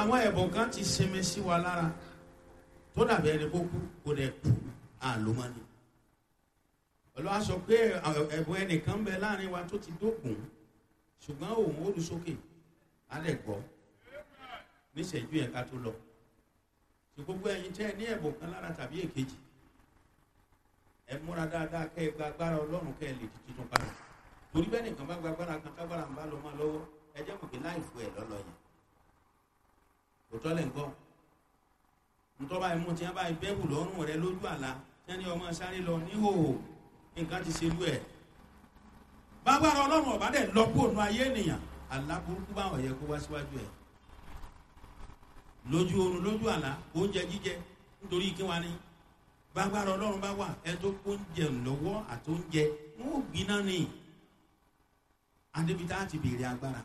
àwọn ẹ̀bùn kan ti sinmi sí wa lára tó dàbí ẹni kó kú kó dẹ̀ kú àlómọ́ni. Olúwa sọ pé ẹ̀bùn ẹnìkan bẹ láàrin wa tó ti dógùn ṣùgbọ́n òun ó lu sókè á lẹ̀ gbọ́ níṣẹ́jú ẹ̀ka tó lọ. Tí gbogbo ẹ̀yin tẹ́ ẹ ní ẹ̀bùn kan lára tàbí èkejì, ẹ múra dáadáa kẹ́ ẹ gba agbára Ọlọ́run kẹ́ ẹ lè di tuntun padà. Torí bẹ́ẹ̀ nìkan bá gba agbára kan tágbára ń bá lọ máa lọ́wọ́, ẹ jẹ́ mọ̀ pé láìfo ẹ̀ lọ́lọ́ yẹn. Òótọ́ lẹ̀ ń gbọ́. Ntọ́ba ẹ̀mú tí wọ́n bá bẹ́ẹ̀bù lọ́rùn rẹ lójú àlá tí wọ́n ní ọmọ sáré lọ níhòòhò nǹkan ti ṣe lú ẹ̀. Bágbára Ọlọ́run ọ̀bá dẹ̀ lọ kó ònú ayé ènìyàn, àlá burúkú báwọn yẹ kó wá síwájú ẹ̀. Lójú oorun lójú àlá oúnjẹ jíjẹ nítorí kí wá ní. Bágbára Ọlọ́run bá wà ẹ tó kó oúnjẹ lọ́wọ́ àtóúnjẹ wọn ò gbiná ni. Adébítà ti béèrè agbára.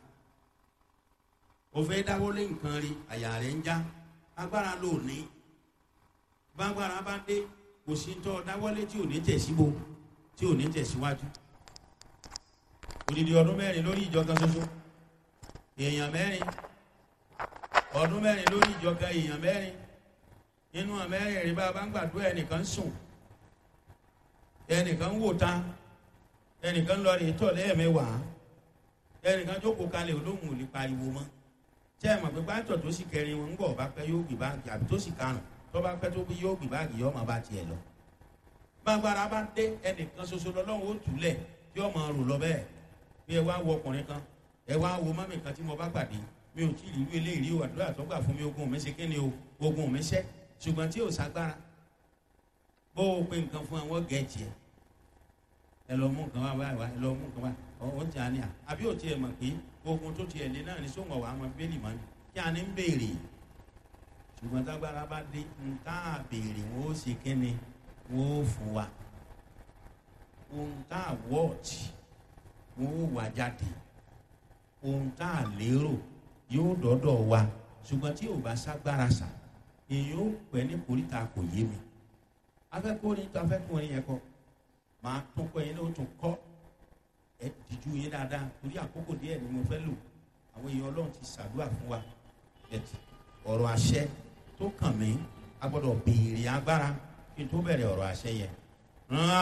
Ó fẹ́ dáwọ́lé nǹkan rí àyà rẹ̀ ń já agbára ló ní. Bágbára bá dé kò sí tọ́ dáwọ́lé tí ò ní tẹ̀síbo tí ò ní tẹ̀síwájú. Odidi ọdún 4 lórí ìjọ kan ṣoṣo èèyàn 4 ọdún 4 lórí ìjọ kan èèyàn 4 nínú 4 rí bá a bá ń gbàdúrà ẹnìkan sùn ẹnìkan wò ta ẹnìkan lọ rí tọ̀ lẹ́ẹ̀mẹ́wàá ẹnìkan jókòó kalẹ̀ olóhùn ò lè pariwo mọ́. Tẹ́ ẹ mọ̀ pé pásítọ̀ tó sì kẹrin wọn ń bọ̀ bá pẹ́ yóò gbé báàgì àbí tó sì karùn tó bá pẹ́ tó bí yóò gbé báàgì yóò máa bá tiẹ̀ lọ. Bágbára bá dé ẹnìkan ṣoṣo lọ́lọ́run ó túlẹ̀ tí ó máa rò lọ bẹ́ẹ̀. Bí ẹ wá wo ọkùnrin kan ẹ wá wo mọ́mì kan tí mo bá pàdé mi ò tí ì rí irú eléyìí o àdúrà tó gbà fún mi ogun mi ṣe kí ni o ogun mi ṣẹ́ ṣùgbọ́n tí ò ságbára bó o pe nǹkan fún àwọn gẹ̀ẹ́jì ẹ lọ mú nǹkan wá wá ẹ lọ mú nǹkan wá ó ti àní à àbí ò tiẹ̀ mọ̀ pé ogun tó tiẹ̀ lé náà ní sóńgọ̀ wà á mọ bẹ́ẹ̀lì mọ́ ni kí a ní ń béèrè ṣùgbọ́n tágbára bá dé ń tá a béèrè wọn ó ṣe kí ni wọn ó fún wa ohun tá a wọ́ọ̀tì wọn ó wà jáde ohun tá a lérò yóò dọ́dọ̀ wa ṣùgbọ́n tí ò bá ságbára sà èyí ó pẹ́ ní koríta kò yé mi afẹ́kùnrin yẹn kọ́ máa tún kọ́ yẹn ló tún kọ́ ẹ dìjú yín dáadáa torí àkókò díẹ̀ ni mo fẹ́ lò àwọn èèyàn Ọlọ́run ti ṣàdúrà fún wa ọ̀rọ̀ àṣẹ tó kàn mí a gbọ́dọ̀ béèrè agbára kí n tó bẹ̀rẹ̀ ọ̀rọ̀ àṣẹ yẹn.